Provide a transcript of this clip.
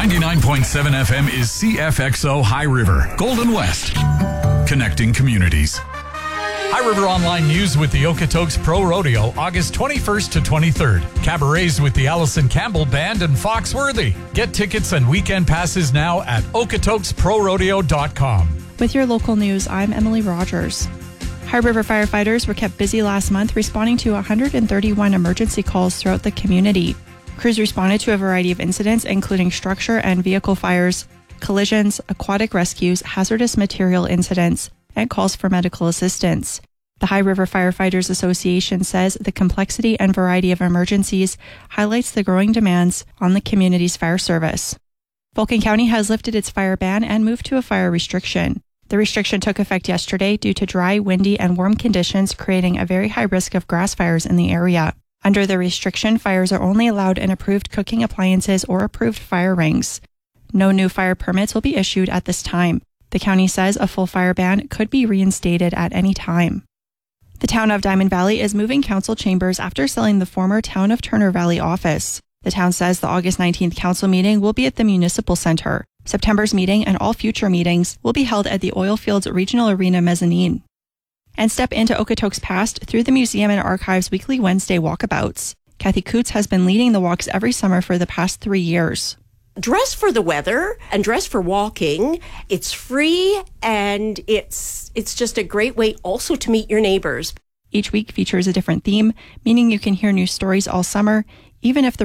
99.7 FM is CFXO High River, Golden West, connecting communities. High River Online News with the Okotoks Pro Rodeo, August 21st to 23rd. Cabarets with the Allison Campbell Band and Foxworthy. Get tickets and weekend passes now at okotoksprodeo.com. With your local news, I'm Emily Rogers. High River firefighters were kept busy last month responding to 131 emergency calls throughout the community. Crews responded to a variety of incidents, including structure and vehicle fires, collisions, aquatic rescues, hazardous material incidents, and calls for medical assistance. The High River Firefighters Association says the complexity and variety of emergencies highlights the growing demands on the community's fire service. Vulcan County has lifted its fire ban and moved to a fire restriction. The restriction took effect yesterday due to dry, windy, and warm conditions creating a very high risk of grass fires in the area. Under the restriction, fires are only allowed in approved cooking appliances or approved fire rings. No new fire permits will be issued at this time. The county says a full fire ban could be reinstated at any time. The town of Diamond Valley is moving council chambers after selling the former Town of Turner Valley office. The town says the August 19th council meeting will be at the Municipal Center. September's meeting and all future meetings will be held at the Oilfields Regional Arena mezzanine. And step into Okotoks past through the Museum and Archives weekly Wednesday walkabouts. Kathy Coots has been leading the walks every summer for the past 3 years. Dress for the weather and dress for walking. It's free and it's just a great way also to meet your neighbors. Each week features a different theme, meaning you can hear new stories all summer, even if the